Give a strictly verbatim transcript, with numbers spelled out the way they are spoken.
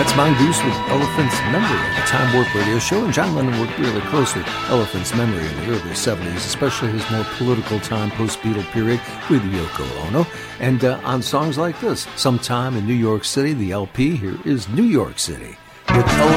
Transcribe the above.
That's Mongoose with Elephant's Memory on the Time Warp Radio Show. And John Lennon worked really close with Elephant's Memory in the early seventies, especially his more political time, post-Beatle period with Yoko Ono. And uh, on songs like this, Sometime in New York City, the L P, here is New York City with